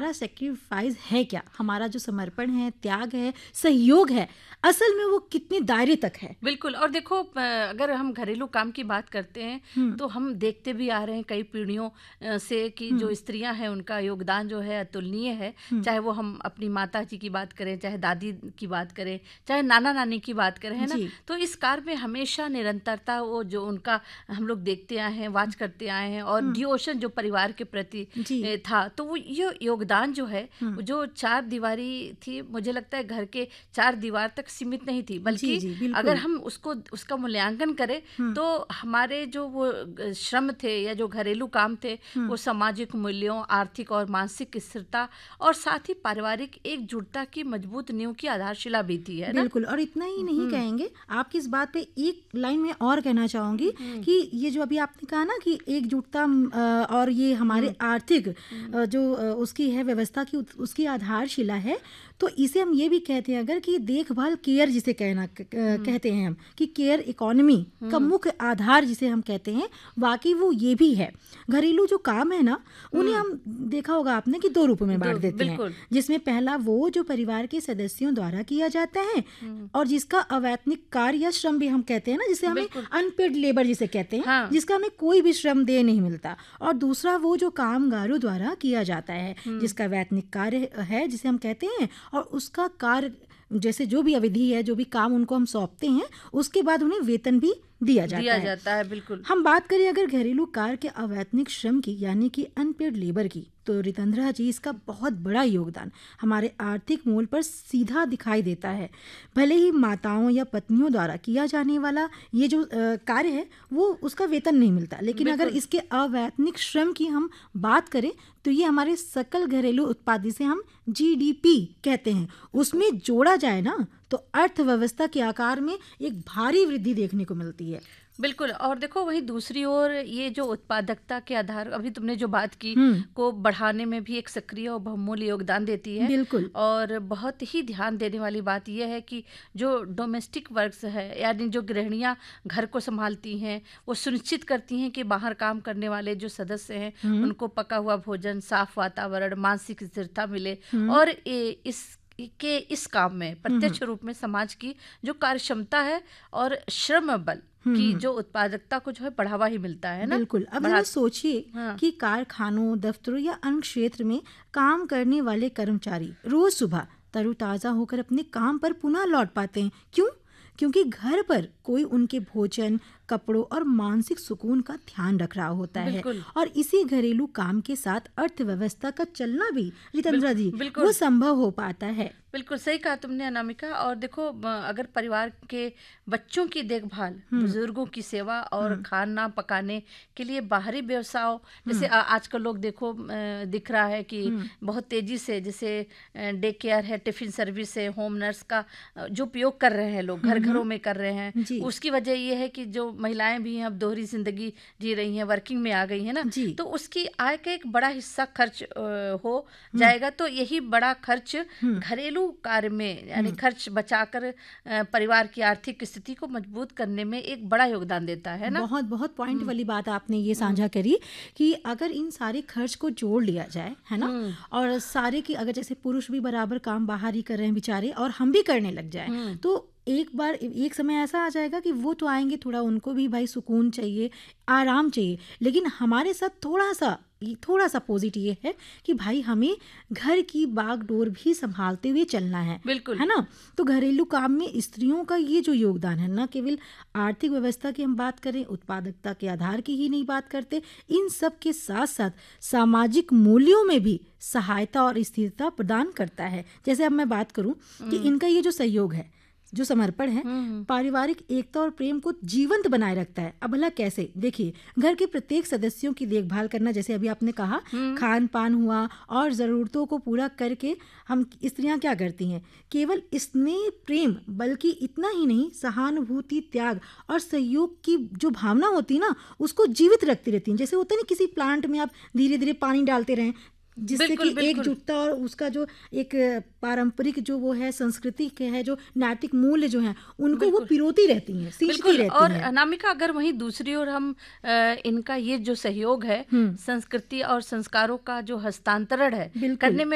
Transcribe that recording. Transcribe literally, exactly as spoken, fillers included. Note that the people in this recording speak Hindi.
हमारा सेक्रीफाइस है क्या, हमारा जो समर्पण है, त्याग है, सहयोग है, असल में वो कितने दायरे तक है। बिल्कुल। और देखो अगर हम घरेलू काम की बात करते हैं तो हम देखते भी आ रहे हैं कई पीढ़ियों से कि जो स्त्रियां हैं उनका योगदान जो है अतुलनीय है। चाहे वो हम अपनी माता जी की बात करें, चाहे दादी की बात करें, चाहे नाना नानी की बात करें, है ना। तो इस कार्य में हमेशा निरंतरता वो जो उनका हम लोग देखते आए हैं, वाच करते आए हैं, और डिवोशन जो परिवार के प्रति था, तो वो ये योगदान जो है जो चार दीवारी थी, मुझे लगता है घर के चार दीवार तक सीमित नहीं थी, बल्कि अगर हम उसको उसका मूल्यांकन करें तो हमारे जो वो श्रम थे या जो घरेलू काम थे वो सामाजिक मूल्यों, आर्थिक और मानसिक स्थिरता और साथ ही पारिवारिक एकजुटता की मजबूत नींव की आधारशिला भी थी, है ना। बिल्कुल। और इतना ही नहीं कहेंगे, आपकी इस बात पे एक लाइन में और कहना चाहूंगी कि ये जो अभी आपने कहा ना कि एकजुटता और ये हमारे आर्थिक जो उसकी है व्यवस्था की उसकी आधारशिला है, तो इसे हम ये भी कहते हैं अगर कि देखभाल, केयर जिसे कहना कहते हैं हम कि केयर इकोनॉमी का मुख्य आधार जिसे हम कहते हैं, वाकई वो ये भी है। घरेलू जो काम है ना, उन्हें हम देखा होगा आपने कि दो रूपों में बांट देते हैं, जिसमें पहला वो जो परिवार के सदस्यों द्वारा किया जाता है और जिसका अवैतनिक कार्य या श्रम भी हम कहते हैं ना, जिसे हमें अनपेड लेबर जिसे कहते हैं, हाँ। जिसका हमें कोई भी श्रम दे नहीं मिलता। और दूसरा वो जो कामगारों द्वारा किया जाता है जिसका वैतनिक कार्य है जिसे हम कहते हैं, और उसका कार्य जैसे जो भी अवधि है, जो भी काम उनको हम सौंपते हैं, उसके बाद उन्हें वेतन भी दिया जाता दिया है जाता है। बिल्कुल। हम बात करें अगर घरेलू कार्य के अवैतनिक श्रम की यानी कि अनपेड लेबर की, तो रितंद्रा जी इसका बहुत बड़ा योगदान हमारे आर्थिक मूल पर सीधा दिखाई देता है। भले ही माताओं या पत्नियों द्वारा किया जाने वाला ये जो कार्य है वो उसका वेतन नहीं मिलता, लेकिन अगर इसके अवैतनिक श्रम की हम बात करें तो ये हमारे सकल घरेलू उत्पाद जिसे हम जीडीपी कहते हैं उसमें जोड़ा जाए ना, तो अर्थव्यवस्था के आकार में एक भारी वृद्धि देखने को मिलती है। बिल्कुल। और देखो वहीं दूसरी ओर ये जो उत्पादकता के आधार, अभी तुमने जो बात की, को बढ़ाने में भी एक सक्रिय और बहुमूल्य योगदान देती है। बिल्कुल। और बहुत ही ध्यान देने वाली बात यह है कि जो डोमेस्टिक वर्क्स है, यानी जो गृहिणियां घर को संभालती हैं, वो सुनिश्चित करती हैं कि बाहर काम करने वाले जो सदस्य हैं उनको पका हुआ भोजन, साफ वातावरण, मानसिक स्थिरता मिले, और इस के इस काम में प्रत्यक्ष रूप में समाज की जो कार्य क्षमता है और श्रम बल की जो उत्पादकता को जो है बढ़ावा ही मिलता है ना। बिल्कुल। अब बढ़ा... सोचिए हाँ। कि कारखानों, दफ्तरों या अन्य क्षेत्र में काम करने वाले कर्मचारी रोज सुबह तरोताजा होकर अपने काम पर पुनः लौट पाते हैं। क्यों? क्योंकि घर पर कोई उनके भोजन, कपड़ों और मानसिक सुकून का ध्यान रख रहा होता है। और इसी घरेलू काम के साथ अर्थव्यवस्था का चलना भी रितंद्रा जी वो संभव हो पाता है। बिल्कुल सही कहा तुमने अनामिका। और देखो अगर परिवार के बच्चों की देखभाल, बुजुर्गों की सेवा और खाना पकाने के लिए बाहरी व्यवसायों, जैसे आजकल लोग देखो दिख रहा है कि बहुत तेजी से जैसे डे केयर है, टिफिन सर्विस है, होम नर्स का जो उपयोग कर रहे हैं लोग, घर घरों में कर रहे हैं। उसकी वजह ये है कि जो महिलाएं भी हैं अब दोहरी जिंदगी जी रही हैं, वर्किंग में आ गई हैं ना, तो उसकी आय का एक बड़ा हिस्सा खर्च हो जाएगा। तो यही बड़ा खर्च घरेलू कार्य में यानी खर्च बचाकर परिवार की आर्थिक स्थिति को मजबूत करने में एक बड़ा योगदान देता है ना। बहुत बहुत पॉइंट वाली बात आपने ये साझा करी कि अगर इन सारे खर्च को जोड़ लिया जाए, है ना, और सारे की अगर जैसे पुरुष भी बराबर काम बाहर ही कर रहे हैं बेचारे और हम भी करने लग जाए, तो एक बार एक समय ऐसा आ जाएगा कि वो तो आएंगे, थोड़ा उनको भी भाई सुकून चाहिए, आराम चाहिए, लेकिन हमारे साथ थोड़ा सा थोड़ा सा पॉजिटिव ये है कि भाई हमें घर की बागडोर भी संभालते हुए चलना है। बिल्कुल, है ना। तो घरेलू काम में स्त्रियों का ये जो योगदान है, न केवल आर्थिक व्यवस्था की हम बात करें, उत्पादकता के आधार की ही नहीं बात करते, इन सब के साथ साथ सामाजिक मूल्यों में भी सहायता और स्थिरता प्रदान करता है। जैसे अब मैं बात करूं कि इनका ये जो सहयोग है, जो समर्पण है, पारिवारिक एकता और प्रेम को जीवंत बनाए रखता है। अब भला कैसे? देखिए, घर के प्रत्येक सदस्यों की देखभाल करना, जैसे अभी आपने कहा, खान पान हुआ और ज़रूरतों को पूरा करके हम स्त्रियां क्या करती हैं? केवल स्नेह प्रेम, बल्कि इतना ही नहीं, सहानुभूति, त्याग और सहयोग की जो भावना होती है ना, उसको जीवित रखती रहती हैं। जैसे होता है ना, किसी प्लांट में आप धीरे धीरे पानी डालते रहें, जिससे कि एकजुटता और उसका जो एक पारंपरिक जो वो है, संस्कृति के है, जो नैतिक मूल्य जो है, उनको वो पिरोती रहती हैं, सींचती रहती और हैं। अनामिका, अगर वहीं दूसरी ओर हम आ, इनका ये जो सहयोग है, संस्कृति और संस्कारों का जो हस्तांतरण है करने में